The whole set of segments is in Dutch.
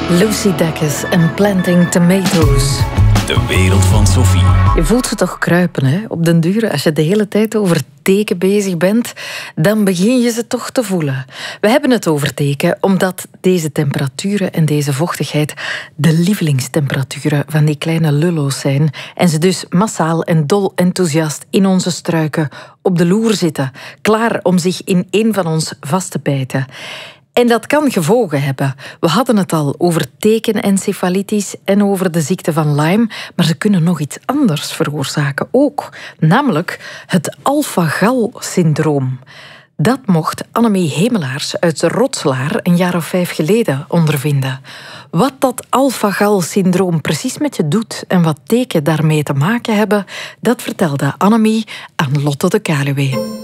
Lucy Dacus en Planting Tomatoes. De wereld van Sophie. Je voelt ze toch kruipen, hè? Op den duur, als je de hele tijd over teken bezig bent, dan begin je ze toch te voelen. We hebben het over teken omdat deze temperaturen en deze vochtigheid de lievelingstemperaturen van die kleine lullo's zijn en ze dus massaal en dol enthousiast in onze struiken op de loer zitten, klaar om zich in een van ons vast te bijten. En dat kan gevolgen hebben. We hadden het al over tekenencefalitis en over de ziekte van Lyme, maar ze kunnen nog iets anders veroorzaken ook, namelijk het alpha-gal-syndroom. Dat mocht Annemie Hemelaars uit Rotslaar een jaar of 5 geleden ondervinden. Wat dat alpha-gal-syndroom precies met je doet en wat teken daarmee te maken hebben, dat vertelde Annemie aan Lotte de Kaluwe.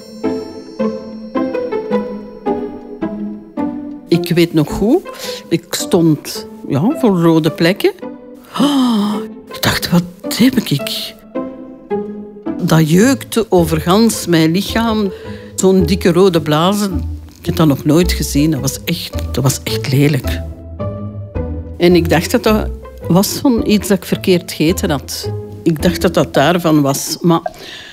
Ik weet nog goed, ik stond voor rode plekken. Ik dacht, wat heb ik? Dat jeukte over gans mijn lichaam. Zo'n dikke rode blazen, ik heb dat nog nooit gezien. Dat was echt lelijk. En ik dacht dat dat was van iets dat ik verkeerd gegeten had. Ik dacht dat dat daarvan was. Maar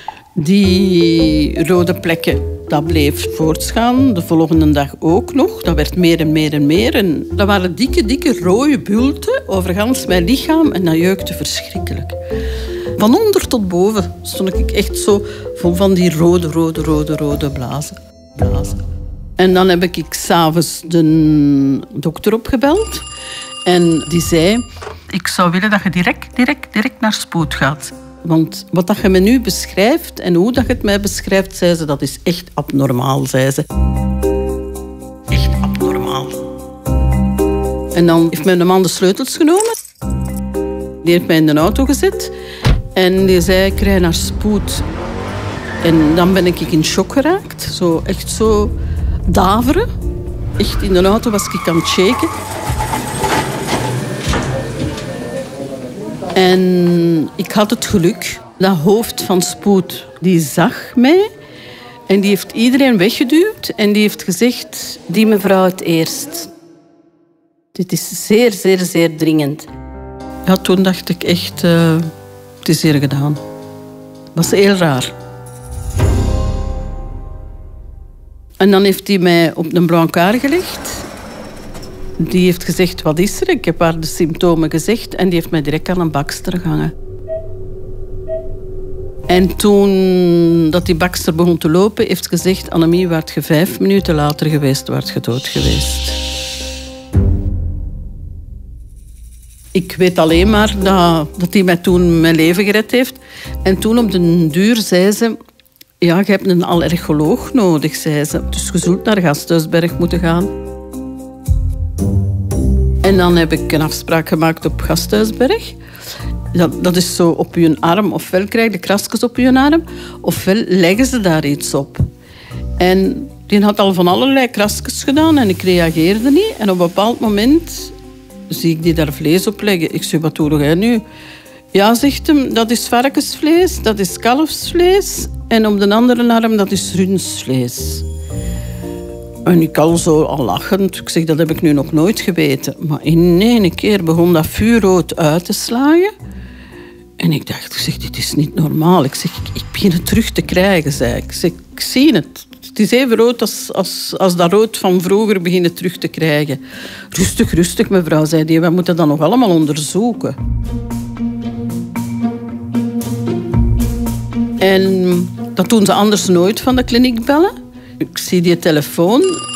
die rode plekken, dat bleef voortgaan. De volgende dag ook nog. Dat werd meer en meer en meer. En dat waren dikke rode bulten over gans mijn lichaam. En dat jeukte verschrikkelijk. Van onder tot boven stond ik echt zo vol van die rode blazen. En dan heb ik 's avonds de dokter opgebeld. En die zei, ik zou willen dat je direct naar spoed gaat. Want wat dat je me nu beschrijft en hoe dat je het mij beschrijft, zei ze, dat is echt abnormaal, zei ze. Echt abnormaal. En dan heeft mijn man de sleutels genomen. Die heeft mij in de auto gezet. En die zei, ik rij naar spoed. En dan ben ik in shock geraakt. Echt zo daveren. Echt in de auto was ik aan het shaken. En ik had het geluk. Dat hoofd van spoed, die zag mij. En die heeft iedereen weggeduwd. En die heeft gezegd, die mevrouw het eerst. Dit is zeer dringend. Ja, toen dacht ik echt, het is hier gedaan. Dat was heel raar. En dan heeft hij mij op een brancard gelegd. Die heeft gezegd, wat is er? Ik heb haar de symptomen gezegd. En die heeft mij direct aan een bakster gehangen. En toen dat die bakster begon te lopen, heeft gezegd, Annemie, werd je 5 minuten later geweest, werd je dood geweest. Ik weet alleen maar dat hij mij toen mijn leven gered heeft. En toen op den duur zei ze, ja, je hebt een allergoloog nodig, zei ze. Dus je zult naar Gasthuisberg moeten gaan. En dan heb ik een afspraak gemaakt op Gasthuisberg. Dat is zo op je arm. Ofwel krijg je krasjes op je arm, ofwel leggen ze daar iets op. En die had al van allerlei krasjes gedaan en ik reageerde niet. En op een bepaald moment zie ik die daar vlees op leggen. Ik zeg, wat doe jij nu? Ja, zegt hem, dat is varkensvlees, dat is kalfsvlees. En op de andere arm, dat is rundvlees. En ik al lachend. Ik zeg, dat heb ik nu nog nooit geweten. Maar in één keer begon dat vuurrood uit te slagen. En ik dacht, dit is niet normaal. Ik zeg, ik begin het terug te krijgen, zei ik. Ik zeg, ik zie het. Het is even rood als dat rood van vroeger beginnen terug te krijgen. Rustig, mevrouw, zei die. We moeten dat nog allemaal onderzoeken. En dat doen ze anders nooit van de kliniek bellen. Ik zie die telefoon